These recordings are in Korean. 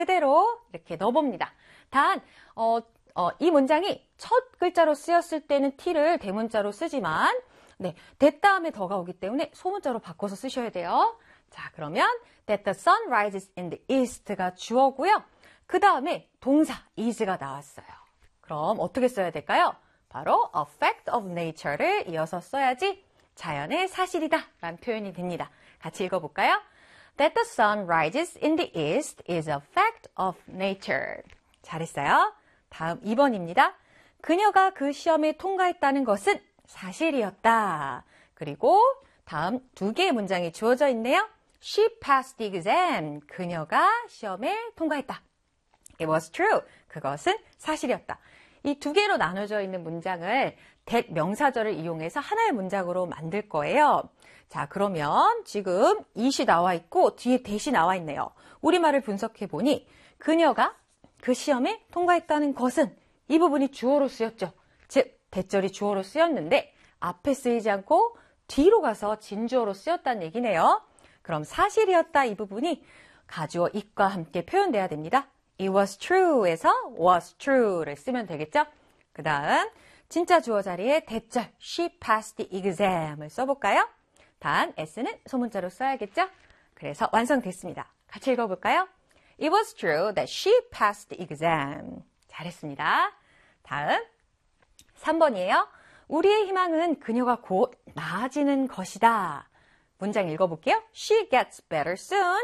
그대로 이렇게 넣어봅니다. 단, 이 문장이 첫 글자로 쓰였을 때는 T를 대문자로 쓰지만, 네, that 다음에 더가 오기 때문에 소문자로 바꿔서 쓰셔야 돼요. 자, 그러면 that the sun rises in the east가 주어고요. 그 다음에 동사 is가 나왔어요. 그럼 어떻게 써야 될까요? 바로 a fact of nature를 이어서 써야지 자연의 사실이다 라는 표현이 됩니다. 같이 읽어볼까요? That the sun rises in the east is a fact of nature. 잘했어요. 다음 2번입니다. 그녀가 그 시험에 통과했다는 것은 사실이었다. 그리고 다음 두 개의 문장이 주어져 있네요. She passed the exam. 그녀가 시험에 통과했다. It was true. 그것은 사실이었다. 이 두 개로 나눠져 있는 문장을 that 명사절을 이용해서 하나의 문장으로 만들 거예요. 자, 그러면 지금 it이 나와 있고 뒤에 that이 나와 있네요. 우리말을 분석해 보니 그녀가 그 시험에 통과했다는 것은 이 부분이 주어로 쓰였죠. 즉, 대절이 주어로 쓰였는데 앞에 쓰이지 않고 뒤로 가서 진주어로 쓰였다는 얘기네요. 그럼 사실이었다 이 부분이 가주어 it과 함께 표현돼야 됩니다. It was true에서 was true를 쓰면 되겠죠? 그 다음 진짜 주어 자리에 대절 she passed the exam을 써볼까요? 단 s는 소문자로 써야겠죠? 그래서 완성됐습니다. 같이 읽어볼까요? It was true that she passed the exam. 잘했습니다. 다음 3번이에요. 우리의 희망은 그녀가 곧 나아지는 것이다. 문장 읽어볼게요. She gets better soon.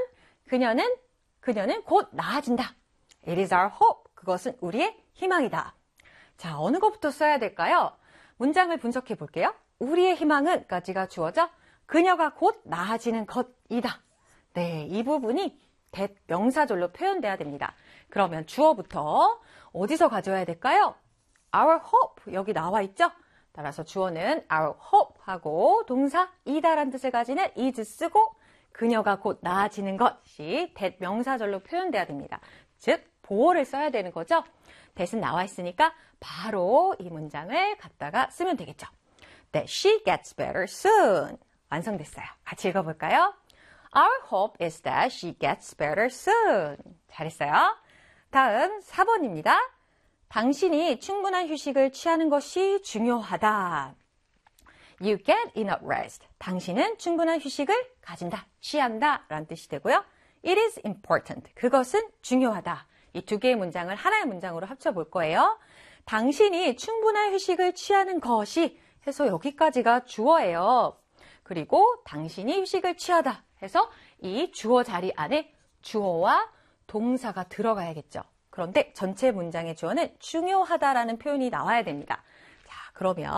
그녀는 곧 나아진다. It is our hope. 그것은 우리의 희망이다. 자, 어느 것부터 써야 될까요? 문장을 분석해 볼게요. 우리의 희망은 까지가 주어져 그녀가 곧 나아지는 것이다. 네, 이 부분이 that 명사절로 표현돼야 됩니다. 그러면 주어부터 어디서 가져와야 될까요? Our hope 여기 나와 있죠? 따라서 주어는 our hope 하고 동사 이다라는 뜻을 가지는 is 쓰고 그녀가 곧 나아지는 것이 that 명사절로 표현돼야 됩니다. 즉 보어를 써야 되는 거죠. that은 나와 있으니까 바로 이 문장을 갖다가 쓰면 되겠죠. That she gets better soon. 완성됐어요. 같이 읽어볼까요? Our hope is that she gets better soon. 잘했어요. 다음 4번입니다. 당신이 충분한 휴식을 취하는 것이 중요하다. You get enough rest. 당신은 충분한 휴식을 가진다, 취한다 라는 뜻이 되고요. It is important. 그것은 중요하다. 이 두 개의 문장을 하나의 문장으로 합쳐볼 거예요. 당신이 충분한 휴식을 취하는 것이 해서 여기까지가 주어예요. 그리고 당신이 휴식을 취하다 해서 이 주어 자리 안에 주어와 동사가 들어가야겠죠. 그런데 전체 문장의 주어는 중요하다라는 표현이 나와야 됩니다. 자, 그러면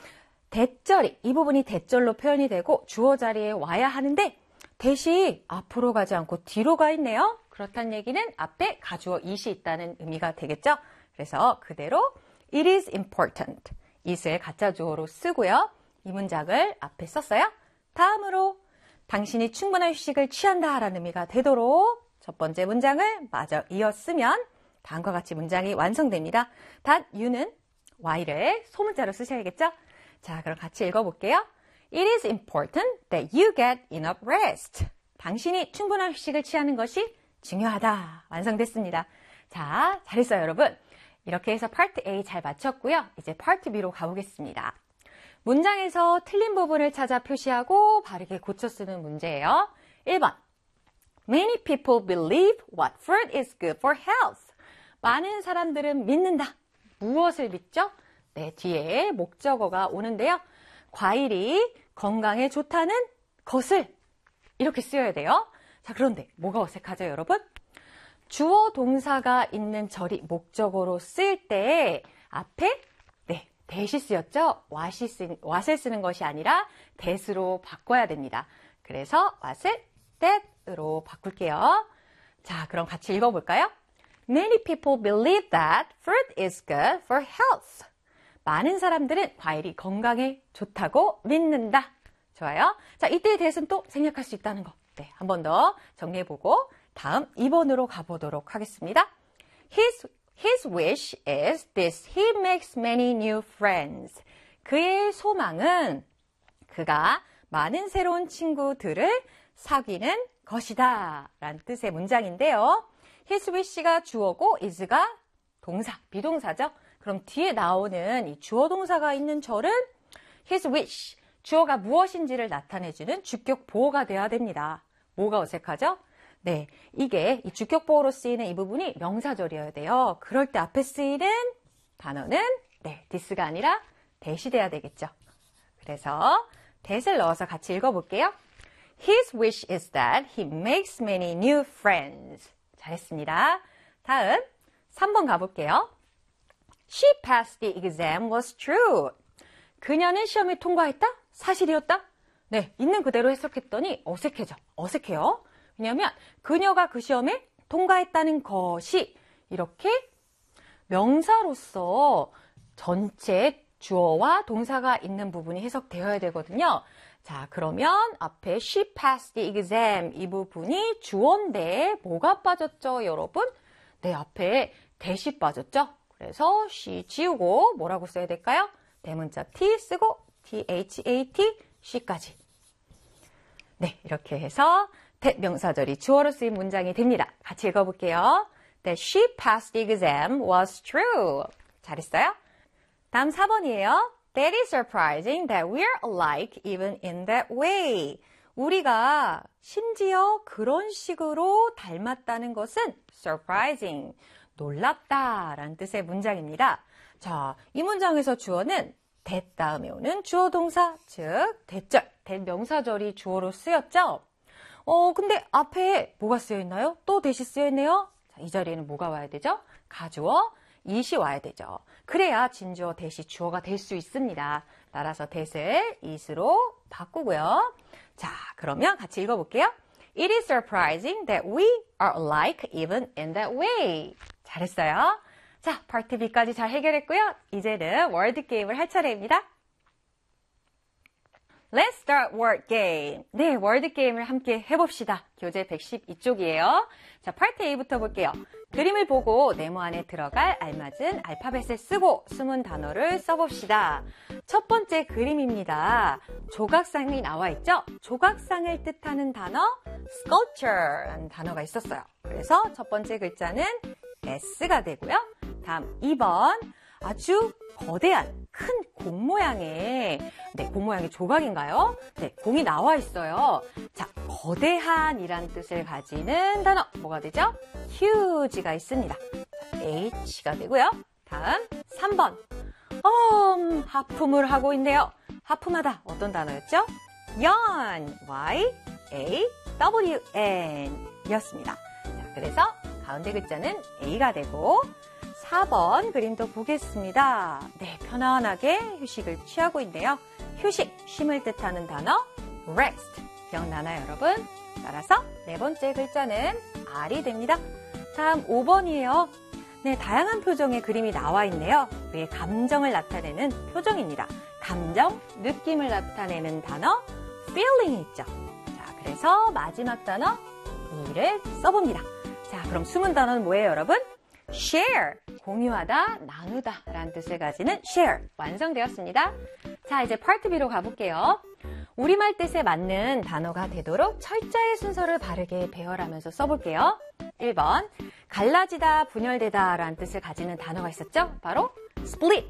대절이 이 부분이 대절로 표현이 되고 주어 자리에 와야 하는데 대시 앞으로 가지 않고 뒤로 가 있네요. 그렇다는 얘기는 앞에 가주어 it이 있다는 의미가 되겠죠. 그래서 그대로 it is important. it을 가짜 주어로 쓰고요. 이 문장을 앞에 썼어요. 다음으로 당신이 충분한 휴식을 취한다라는 의미가 되도록 첫 번째 문장을 마저 이었으면 다음과 같이 문장이 완성됩니다. 단 you는 y를 소문자로 쓰셔야겠죠? 자, 그럼 같이 읽어볼게요. It is important that you get enough rest. 당신이 충분한 휴식을 취하는 것이 중요하다. 완성됐습니다. 자, 잘했어요, 여러분. 이렇게 해서 파트 A 잘 마쳤고요. 이제 파트 B로 가보겠습니다. 문장에서 틀린 부분을 찾아 표시하고 바르게 고쳐 쓰는 문제예요. 1번. Many people believe what fruit is good for health. 많은 사람들은 믿는다. 무엇을 믿죠? 네, 뒤에 목적어가 오는데요. 과일이 건강에 좋다는 것을 이렇게 쓰여야 돼요. 자, 그런데 뭐가 어색하죠, 여러분? 주어 동사가 있는 절이 목적어로 쓸 때 앞에 that이 쓰였죠? what을 쓰는 것이 아니라 that으로 바꿔야 됩니다. 그래서 what을 that으로 바꿀게요. 자, 그럼 같이 읽어볼까요? Many people believe that fruit is good for health. 많은 사람들은 과일이 건강에 좋다고 믿는다. 좋아요. 자, 이때의 that은 또 생략할 수 있다는 거. 네, 한 번 더 정리해보고 다음 2번으로 가보도록 하겠습니다. His wish is this he makes many new friends. 그의 소망은 그가 많은 새로운 친구들을 사귀는 것이다 라는 뜻의 문장인데요. his wish가 주어고 is가 동사, 비동사죠. 그럼 뒤에 나오는 이 주어 동사가 있는 절은 his wish, 주어가 무엇인지를 나타내주는 주격 보어가 돼야 됩니다. 뭐가 어색하죠? 네, 이게 이 주격 보어로 쓰이는 이 부분이 명사절이어야 돼요. 그럴 때 앞에 쓰이는 단어는 네, this가 아니라 that이 돼야 되겠죠. 그래서 that을 넣어서 같이 읽어볼게요. His wish is that he makes many new friends. 잘했습니다. 다음 3번 가볼게요. She passed the exam was true. 그녀는 시험을 통과했다? 사실이었다? 네, 있는 그대로 해석했더니 어색해요. 왜냐하면 그녀가 그 시험에 통과했다는 것이 이렇게 명사로서 전체 주어와 동사가 있는 부분이 해석되어야 되거든요. 자, 그러면 앞에 she passed the exam 이 부분이 주어인데 뭐가 빠졌죠, 여러분? 네, 앞에 that이 빠졌죠? 그래서 she 지우고 뭐라고 써야 될까요? 대문자 t 쓰고 that, she까지. 네, 이렇게 해서 that 명사절이 주어로 쓰인 문장이 됩니다. 같이 읽어볼게요. That she passed the exam was true. 잘했어요? 다음 4번이에요. That is surprising that we're alike even in that way. 우리가 심지어 그런 식으로 닮았다는 것은 surprising, 놀랍다라는 뜻의 문장입니다. 자, 이 문장에서 주어는 that 다음에 오는 주어 동사, 즉 that절, that 명사절이 주어로 쓰였죠? 근데 앞에 뭐가 쓰여있나요? 또 that이 쓰여있네요. 자, 이 자리에는 뭐가 와야 되죠? 가주어, it이 와야 되죠. 그래야 진주어 that이 주어가 될 수 있습니다. 따라서 that을 it으로 바꾸고요. 자, 그러면 같이 읽어볼게요. It is surprising that we are alike even in that way. 잘했어요. 자, 파트 B까지 잘 해결했고요. 이제는 월드 게임을 할 차례입니다. Let's start word game. 네, 월드 게임을 함께 해봅시다. 교재 112쪽이에요. 자, 파트 A부터 볼게요. 그림을 보고 네모 안에 들어갈 알맞은 알파벳을 쓰고 숨은 단어를 써봅시다. 첫 번째 그림입니다. 조각상이 나와 있죠? 조각상을 뜻하는 단어 sculpture라는 단어가 있었어요. 그래서 첫 번째 글자는 S가 되고요. 다음 2번 아주 거대한 큰 공 모양의 공 모양의 조각인가요? 네, 공이 나와 있어요. 자, 거대한이란 뜻을 가지는 단어 뭐가 되죠? huge가 있습니다. 자, H가 되고요. 다음 3번 하품을 하고 있네요. 하품하다 어떤 단어였죠? yawn, Y-A-W-N 이었습니다. 자, 그래서 가운데 글자는 A가 되고 4번 그림도 보겠습니다. 네, 편안하게 휴식을 취하고 있네요. 휴식, 쉼을 뜻하는 단어 rest. 기억나나요, 여러분? 따라서 네 번째 글자는 R이 됩니다. 다음 5번이에요. 네, 다양한 표정의 그림이 나와 있네요. 우리의 감정을 나타내는 표정입니다. 감정, 느낌을 나타내는 단어 feeling이 있죠. 자, 그래서 마지막 단어 E를 써봅니다. 자, 그럼 숨은 단어는 뭐예요, 여러분? share, 공유하다, 나누다 라는 뜻을 가지는 share, 완성되었습니다. 자, 이제 파트 B로 가볼게요. 우리말 뜻에 맞는 단어가 되도록 철자의 순서를 바르게 배열하면서 써볼게요. 1번, 갈라지다, 분열되다 라는 뜻을 가지는 단어가 있었죠? 바로 split,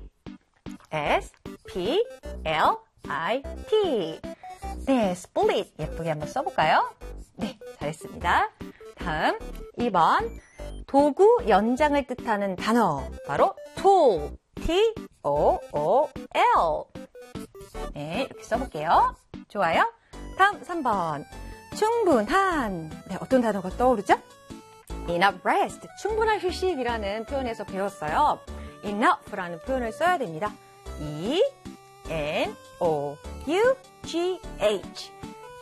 S-P-L-I-T. 네, split 예쁘게 한번 써볼까요? 네, 잘했습니다. 다음 2번, 도구, 연장을 뜻하는 단어 바로 tool, T-O-O-L. 네, 이렇게 써볼게요. 좋아요. 다음 3번, 충분한. 네, 어떤 단어가 떠오르죠? enough rest, 충분한 휴식이라는 표현에서 배웠어요. enough라는 표현을 써야 됩니다. E-N-O-U-G-H,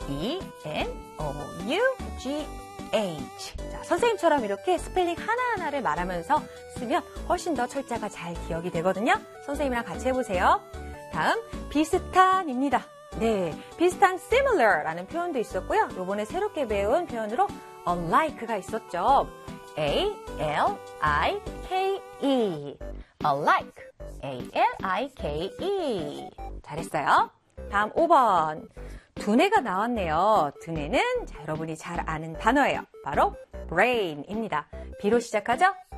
E-N-O-U-G-H. 자, 선생님처럼 이렇게 스펠링 하나하나를 말하면서 쓰면 훨씬 더 철자가 잘 기억이 되거든요. 선생님이랑 같이 해보세요. 다음, 비슷한입니다. 네, 비슷한 similar라는 표현도 있었고요. 요번에 새롭게 배운 표현으로 unlike가 있었죠. A-L-I-K-E, alike, A-L-I-K-E. 잘했어요. 다음 5번, 두뇌가 나왔네요. 두뇌는 자, 여러분이 잘 아는 단어예요. 바로 brain입니다. B로 시작하죠?